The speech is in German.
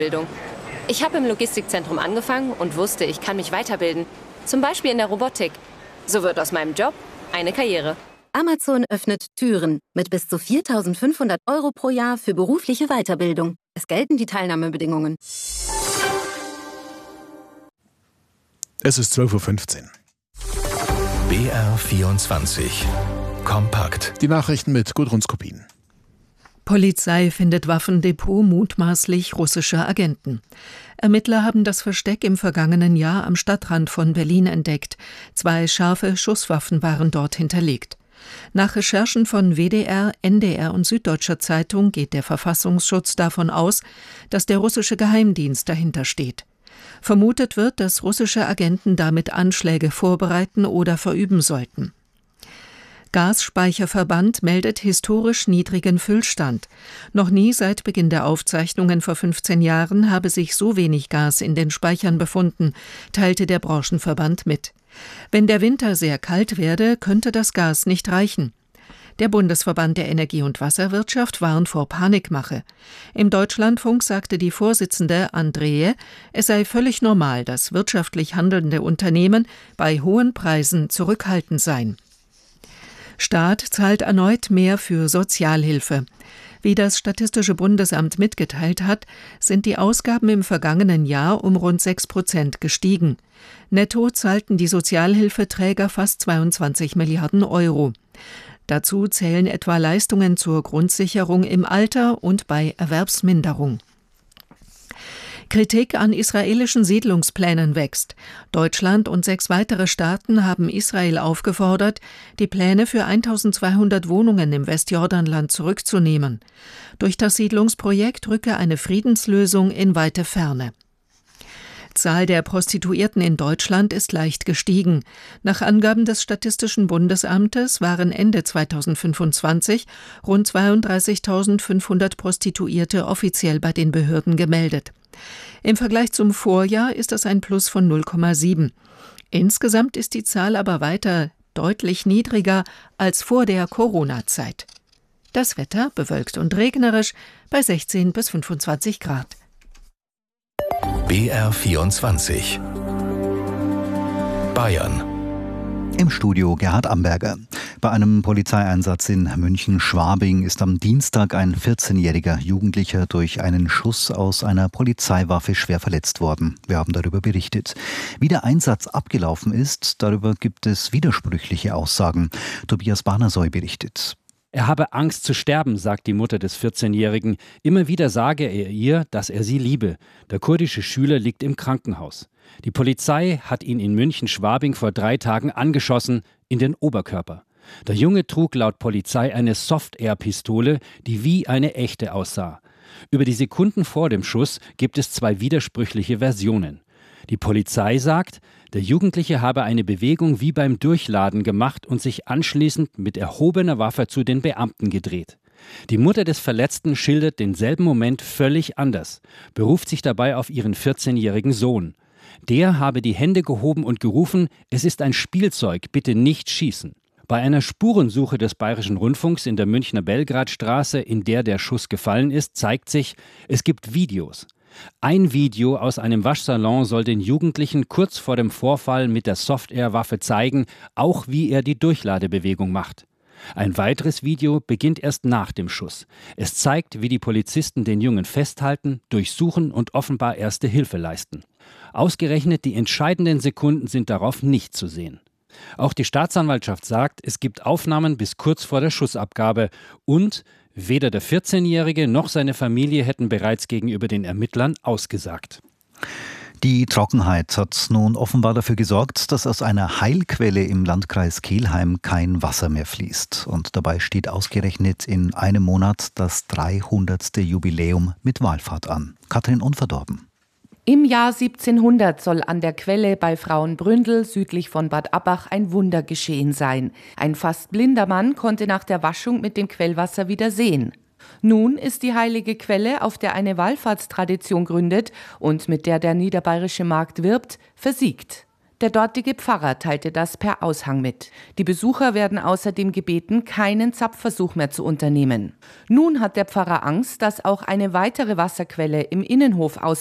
Bildung. Ich habe im Logistikzentrum angefangen und wusste, ich kann mich weiterbilden. Zum Beispiel in der Robotik. So wird aus meinem Job eine Karriere. Amazon öffnet Türen mit bis zu 4.500 € pro Jahr für berufliche Weiterbildung. Es gelten die Teilnahmebedingungen. Es ist 12:15 Uhr. BR24 Kompakt. Die Nachrichten mit Gudrun Skopin. Polizei findet Waffendepot mutmaßlich russischer Agenten. Ermittler haben das Versteck im vergangenen Jahr am Stadtrand von Berlin entdeckt. 2 scharfe Schusswaffen waren dort hinterlegt. Nach Recherchen von WDR, NDR und Süddeutscher Zeitung geht der Verfassungsschutz davon aus, dass der russische Geheimdienst dahinter steht. Vermutet wird, dass russische Agenten damit Anschläge vorbereiten oder verüben sollten. Gasspeicherverband meldet historisch niedrigen Füllstand. Noch nie seit Beginn der Aufzeichnungen vor 15 Jahren habe sich so wenig Gas in den Speichern befunden, teilte der Branchenverband mit. Wenn der Winter sehr kalt werde, könnte das Gas nicht reichen. Der Bundesverband der Energie- und Wasserwirtschaft warnt vor Panikmache. Im Deutschlandfunk sagte die Vorsitzende Andreje, es sei völlig normal, dass wirtschaftlich handelnde Unternehmen bei hohen Preisen zurückhaltend seien. Staat zahlt erneut mehr für Sozialhilfe. Wie das Statistische Bundesamt mitgeteilt hat, sind die Ausgaben im vergangenen Jahr um rund 6% gestiegen. Netto zahlten die Sozialhilfeträger fast 22 Milliarden €. Dazu zählen etwa Leistungen zur Grundsicherung im Alter und bei Erwerbsminderung. Kritik an israelischen Siedlungsplänen wächst. Deutschland und 6 weitere Staaten haben Israel aufgefordert, die Pläne für 1.200 Wohnungen im Westjordanland zurückzunehmen. Durch das Siedlungsprojekt rücke eine Friedenslösung in weite Ferne. Zahl der Prostituierten in Deutschland ist leicht gestiegen. Nach Angaben des Statistischen Bundesamtes waren Ende 2025 rund 32.500 Prostituierte offiziell bei den Behörden gemeldet. Im Vergleich zum Vorjahr ist das ein Plus von 0,7. Insgesamt ist die Zahl aber weiter deutlich niedriger als vor der Corona-Zeit. Das Wetter bewölkt und regnerisch bei 16 bis 25 Grad. BR24 Bayern. Im Studio Gerhard Amberger. Bei einem Polizeieinsatz in München-Schwabing ist am Dienstag ein 14-jähriger Jugendlicher durch einen Schuss aus einer Polizeiwaffe schwer verletzt worden. Wir haben darüber berichtet. Wie der Einsatz abgelaufen ist, darüber gibt es widersprüchliche Aussagen. Tobias Barnasoy berichtet. Er habe Angst zu sterben, sagt die Mutter des 14-Jährigen. Immer wieder sage er ihr, dass er sie liebe. Der kurdische Schüler liegt im Krankenhaus. Die Polizei hat ihn in München-Schwabing vor 3 Tagen angeschossen, in den Oberkörper. Der Junge trug laut Polizei eine Soft-Air-Pistole, die wie eine echte aussah. Über die Sekunden vor dem Schuss gibt es 2 widersprüchliche Versionen. Die Polizei sagt, der Jugendliche habe eine Bewegung wie beim Durchladen gemacht und sich anschließend mit erhobener Waffe zu den Beamten gedreht. Die Mutter des Verletzten schildert denselben Moment völlig anders, beruft sich dabei auf ihren 14-jährigen Sohn. Der habe die Hände gehoben und gerufen, es ist ein Spielzeug, bitte nicht schießen. Bei einer Spurensuche des Bayerischen Rundfunks in der Münchner Belgradstraße, in der der Schuss gefallen ist, zeigt sich, es gibt Videos. Ein Video aus einem Waschsalon soll den Jugendlichen kurz vor dem Vorfall mit der Soft-Air-Waffe zeigen, auch wie er die Durchladebewegung macht. Ein weiteres Video beginnt erst nach dem Schuss. Es zeigt, wie die Polizisten den Jungen festhalten, durchsuchen und offenbar erste Hilfe leisten. Ausgerechnet die entscheidenden Sekunden sind darauf nicht zu sehen. Auch die Staatsanwaltschaft sagt, es gibt Aufnahmen bis kurz vor der Schussabgabe und weder der 14-Jährige noch seine Familie hätten bereits gegenüber den Ermittlern ausgesagt. Die Trockenheit hat nun offenbar dafür gesorgt, dass aus einer Heilquelle im Landkreis Kelheim kein Wasser mehr fließt. Und dabei steht ausgerechnet in einem Monat das 300. Jubiläum mit Wallfahrt an. Katrin Unverdorben. Im Jahr 1700 soll an der Quelle bei Frauenbründel südlich von Bad Abbach ein Wunder geschehen sein. Ein fast blinder Mann konnte nach der Waschung mit dem Quellwasser wieder sehen. Nun ist die heilige Quelle, auf der eine Wallfahrtstradition gründet und mit der der niederbayerische Markt wirbt, versiegt. Der dortige Pfarrer teilte das per Aushang mit. Die Besucher werden außerdem gebeten, keinen Zapfversuch mehr zu unternehmen. Nun hat der Pfarrer Angst, dass auch eine weitere Wasserquelle im Innenhof